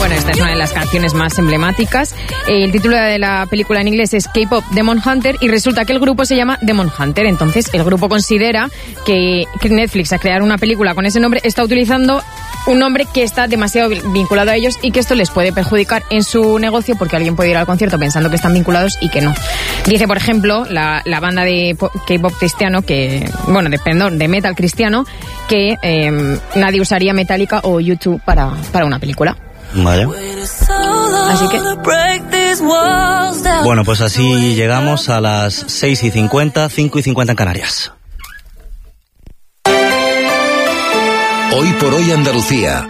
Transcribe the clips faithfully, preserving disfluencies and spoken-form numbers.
Bueno, esta es una de las canciones más emblemáticas. El título de la película en inglés es K-pop Demon Hunter y resulta que el grupo se llama Demon Hunter. Entonces, el grupo considera que Netflix, al crear una película con ese nombre, está utilizando un nombre que está demasiado vinculado a ellos y que esto les puede perjudicar en su negocio porque alguien puede ir al concierto pensando que están vinculados y que no. Dice, por ejemplo, la, la banda de K-pop cristiano, que bueno, de, perdón, de metal cristiano, que eh, nadie usaría Metallica o YouTube para, para una película. Vaya. Así que... Bueno, pues así llegamos a las seis y cincuenta, cinco y cincuenta en Canarias. Hoy por hoy Andalucía.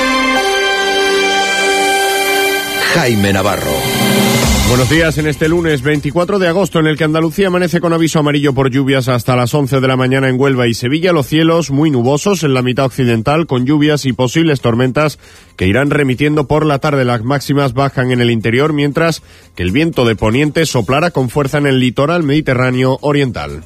Jaime Navarro. Buenos días en este lunes veinticuatro de agosto, en el que Andalucía amanece con aviso amarillo por lluvias hasta las once de la mañana en Huelva y Sevilla. Los cielos muy nubosos en la mitad occidental, con lluvias y posibles tormentas que irán remitiendo por la tarde. Las máximas bajan en el interior, mientras que el viento de poniente soplará con fuerza en el litoral mediterráneo oriental.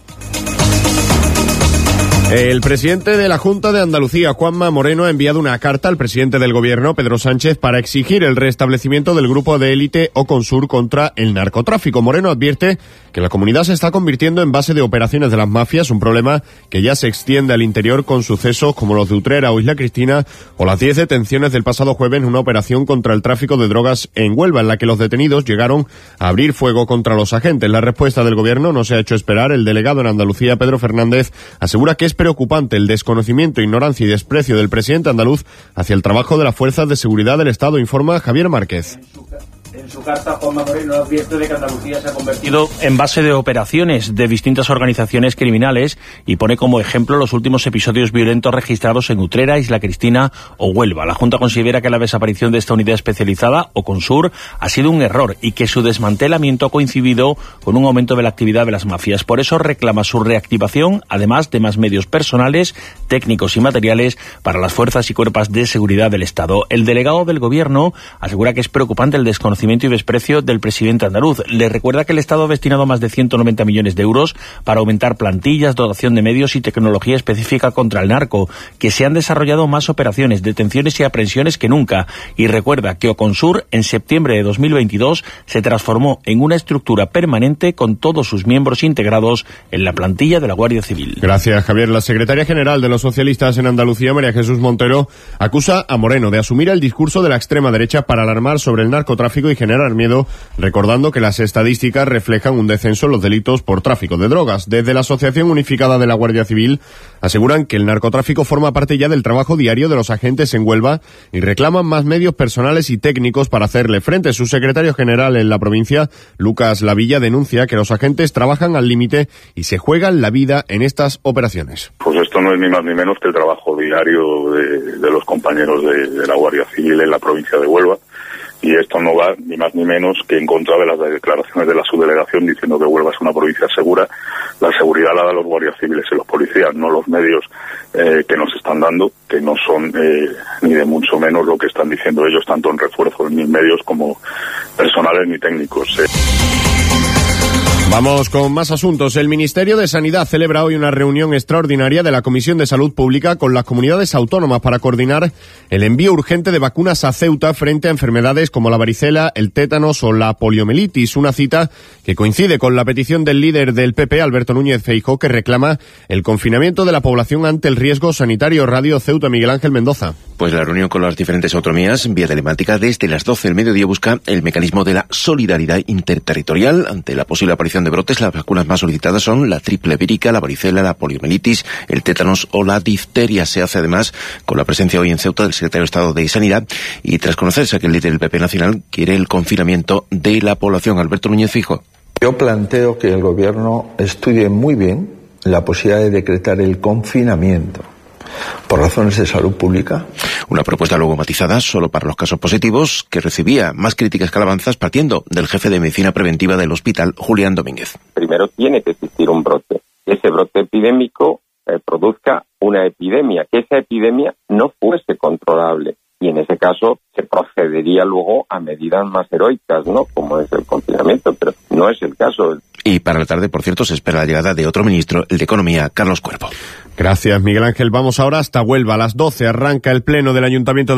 El presidente de la Junta de Andalucía, Juanma Moreno, ha enviado una carta al presidente del Gobierno, Pedro Sánchez, para exigir el restablecimiento del grupo de élite Oconsur contra el narcotráfico. Moreno advierte que la comunidad se está convirtiendo en base de operaciones de las mafias, un problema que ya se extiende al interior con sucesos como los de Utrera o Isla Cristina o las diez detenciones del pasado jueves en una operación contra el tráfico de drogas en Huelva, en la que los detenidos llegaron a abrir fuego contra los agentes. La respuesta del Gobierno no se ha hecho esperar. El delegado en Andalucía, Pedro Fernández, asegura que es preocupante el desconocimiento, ignorancia y desprecio del presidente andaluz hacia el trabajo de las fuerzas de seguridad del Estado, informa Javier Márquez. En su carta, Juanma Moreno advierte de que Andalucía se ha convertido en base de operaciones de distintas organizaciones criminales y pone como ejemplo los últimos episodios violentos registrados en Utrera, Isla Cristina o Huelva. La Junta considera que la desaparición de esta unidad especializada, Oconsur, ha sido un error y que su desmantelamiento ha coincidido con un aumento de la actividad de las mafias. Por eso reclama su reactivación, además de más medios personales, técnicos y materiales para las fuerzas y cuerpos de seguridad del Estado. El delegado del Gobierno asegura que es preocupante el desconocimiento y desprecio del presidente andaluz. Le recuerda que el Estado ha destinado más de ciento noventa millones de euros para aumentar plantillas, dotación de medios y tecnología específica contra el narco, que se han desarrollado más operaciones, detenciones y aprehensiones que nunca. Y recuerda que Oconsur, en septiembre de dos mil veintidós, se transformó en una estructura permanente con todos sus miembros integrados en la plantilla de la Guardia Civil. Gracias, Javier. La secretaria general de los socialistas en Andalucía, María Jesús Montero, acusa a Moreno de asumir el discurso de la extrema derecha para alarmar sobre el narcotráfico y generar miedo, recordando que las estadísticas reflejan un descenso en los delitos por tráfico de drogas. Desde la Asociación Unificada de la Guardia Civil aseguran que el narcotráfico forma parte ya del trabajo diario de los agentes en Huelva y reclaman más medios personales y técnicos para hacerle frente. Su secretario general en la provincia, Lucas Lavilla, denuncia que los agentes trabajan al límite y se juegan la vida en estas operaciones. Pues esto no es ni más ni menos que el trabajo diario de, de los compañeros de, de la Guardia Civil en la provincia de Huelva. Y esto no va ni más ni menos que en contra de las declaraciones de la subdelegación diciendo que Huelva es una provincia segura. La seguridad la dan los guardias civiles y los policías, no los medios eh, que nos están dando, que no son eh, ni de mucho menos lo que están diciendo ellos, tanto en refuerzos ni medios como personales ni técnicos. Eh. Vamos con más asuntos. El Ministerio de Sanidad celebra hoy una reunión extraordinaria de la Comisión de Salud Pública con las comunidades autónomas para coordinar el envío urgente de vacunas a Ceuta frente a enfermedades como la varicela, el tétanos o la poliomielitis. Una cita que coincide con la petición del líder del P P, Alberto Núñez Feijóo, que reclama el confinamiento de la población ante el riesgo sanitario. Radio Ceuta, Miguel Ángel Mendoza. Pues la reunión con las diferentes autonomías, vía telemática, desde las doce del mediodía, busca el mecanismo de la solidaridad interterritorial ante la posible aparición de brotes. Las vacunas más solicitadas son la triple vírica, la varicela, la poliomielitis, el tétanos o la difteria. Se hace además con la presencia hoy en Ceuta del secretario de Estado de Sanidad y tras conocerse que el líder del P P nacional quiere el confinamiento de la población. Alberto Núñez Feijóo. Yo planteo que el Gobierno estudie muy bien la posibilidad de decretar el confinamiento por razones de salud pública. Una propuesta luego matizada solo para los casos positivos, que recibía más críticas que alabanzas partiendo del jefe de medicina preventiva del hospital, Julián Domínguez. Primero tiene que existir un brote. Que ese brote epidémico eh, produzca una epidemia, que esa epidemia no fuese controlable. Y en ese caso se procedería luego a medidas más heroicas, ¿no? Como es el confinamiento, pero no es el caso. Y para la tarde, por cierto, se espera la llegada de otro ministro, el de Economía, Carlos Cuervo. Gracias, Miguel Ángel. Vamos ahora hasta Huelva. A las doce arranca el pleno del Ayuntamiento de